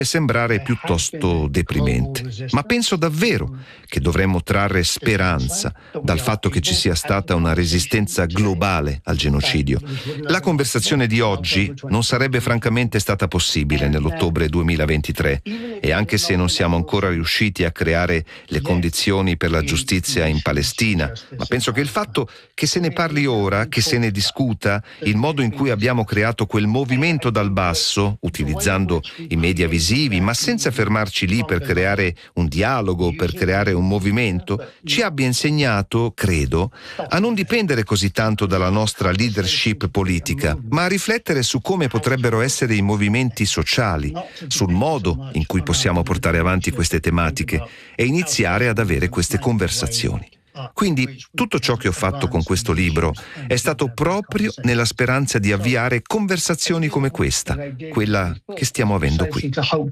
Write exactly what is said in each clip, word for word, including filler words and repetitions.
sembrare piuttosto deprimente, ma penso davvero che dovremmo trarre speranza dal fatto che ci sia stata una resistenza globale al genocidio. La conversazione di oggi non sarebbe francamente stata possibile nell'ottobre duemilaventitré, e anche se non siamo ancora riusciti a creare le condizioni per la giustizia in Palestina, ma penso che il fatto che se ne parli ora, che se ne discuta, il modo in cui abbiamo creato quel movimento dal basso, utilizzando i media visivi, ma senza fermarci lì per creare un dialogo, per creare un movimento, ci abbia insegnato, credo, a non dipendere così tanto dalla nostra leadership politica, ma a riflettere su come potrebbero essere i movimenti sociali, sul modo in cui possiamo portare avanti queste tematiche e iniziare ad avere queste conversazioni. Quindi tutto ciò che ho fatto con questo libro è stato proprio nella speranza di avviare conversazioni come questa, quella che stiamo avendo qui.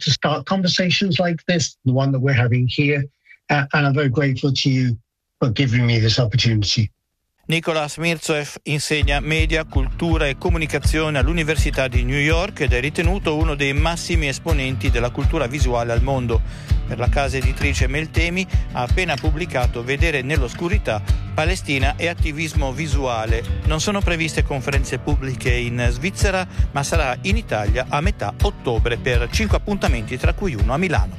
Nicolas Mirzoeff insegna media, cultura e comunicazione all'Università di New York ed è ritenuto uno dei massimi esponenti della cultura visuale al mondo. Per la casa editrice Meltemi ha appena pubblicato Vedere nell'oscurità, Palestina e attivismo visuale. Non sono previste conferenze pubbliche in Svizzera, ma sarà in Italia a metà ottobre per cinque appuntamenti, tra cui uno a Milano.